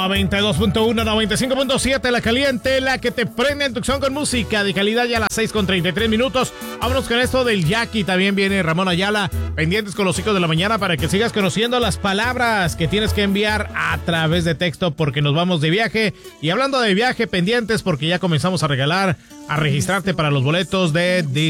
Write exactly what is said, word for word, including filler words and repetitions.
noventa y dos punto uno, noventa y cinco punto siete, la caliente, la que te prende en Tucson con música de calidad ya a las seis con treinta y tres minutos. Vámonos con esto del Jackie, también viene Ramón Ayala, pendientes con los hijos de la mañana para que sigas conociendo las palabras que tienes que enviar a través de texto porque nos vamos de viaje. Y hablando de viaje, pendientes porque ya comenzamos a regalar, a registrarte para los boletos de